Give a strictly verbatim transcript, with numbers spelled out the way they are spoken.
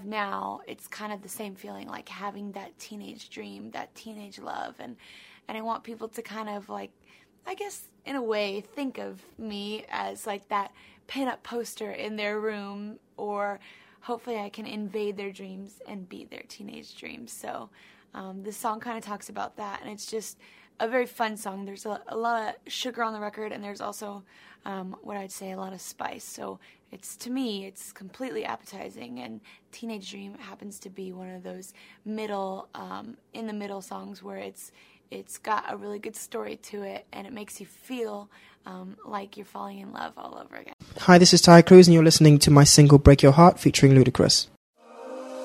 now, it's kind of the same feeling, like having that teenage dream, that teenage love. And, and I want people to kind of like, I guess, in a way, think of me as like that pin-up poster in their room, or hopefully I can invade their dreams and be their teenage dreams. So um, this song kind of talks about that, and it's just a very fun song. There's a, a lot of sugar on the record, and there's also um, what I'd say a lot of spice. So it's, to me, it's completely appetizing, and Teenage Dream happens to be one of those middle, um, in the middle songs where it's it's got a really good story to it, and it makes you feel um, like you're falling in love all over again. Hi, this is Ty Cruz, and you're listening to my single Break Your Heart featuring Ludacris.